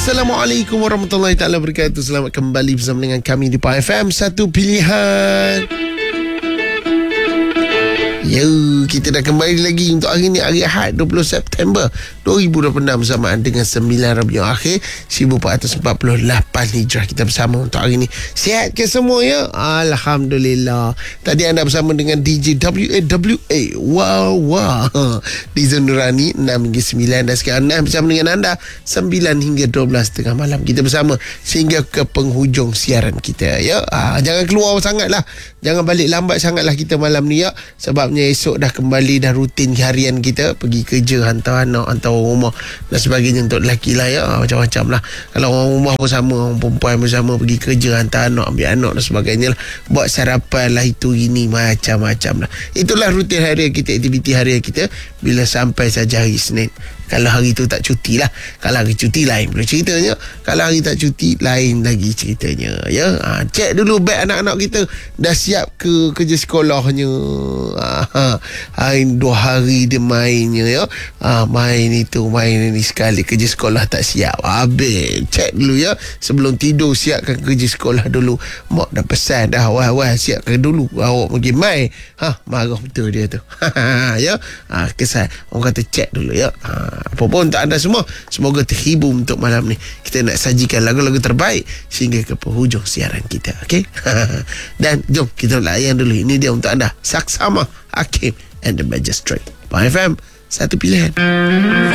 Assalamualaikum warahmatullahi taala wabarakatuh. Selamat kembali bersama dengan kami di Pah FM, satu pilihan. Ya, kita dah kembali lagi untuk hari ni, hari Ahad 20 September 2026 bersamaan dengan 9 Rabiul Akhir 1448 Hijrah. Kita bersama untuk hari ni. Sihat ke semua ya? Alhamdulillah. Tadi anda bersama dengan DJ WAWA. Wow. Diza Nurani 6 hingga 9, dan sekarang anda bersama dengan anda 9 hingga 12 tengah malam. Kita bersama sehingga ke penghujung siaran kita ya. Jangan keluar sangat lah, jangan balik lambat sangat lah kita malam ni ya. Sebabnya esok dah kembali, dah rutin harian kita, pergi kerja, hantar anak, hantar orang rumah dan sebagainya. Untuk lelaki lah ya, macam-macam lah. Kalau orang rumah bersama, orang perempuan bersama, pergi kerja, hantar anak, ambil anak dan sebagainya lah. Buat sarapan lah, itu ini, macam-macam lah. Itulah rutin harian kita, aktiviti harian kita bila sampai saja hari Senin. Kalau hari tu tak cuti lah. Kalau hari cuti lain pula ceritanya. Kalau hari tak cuti lain lagi ceritanya ya. Cek dulu beg anak-anak kita dah siap ke kerja sekolahnya. Hari 2 hari dia mainnya ya. Main itu, main ini, sekali kerja sekolah tak siap. Habis cek dulu ya. Sebelum tidur siapkan kerja sekolah dulu. Mak dah pesan dah, wah siapkan dulu, awak pergi main. Marah betul dia tu. Ya. Kesan orang kata cek dulu ya. Apa pun untuk anda semua, semoga terhibur untuk malam ni. Kita nak sajikan lagu-lagu terbaik sehingga ke penghujung siaran kita. Okey. Dan jom kita layan dulu. Ini dia untuk anda, Saksama Hakim and the Magistrate. Pah FM, satu pilihan.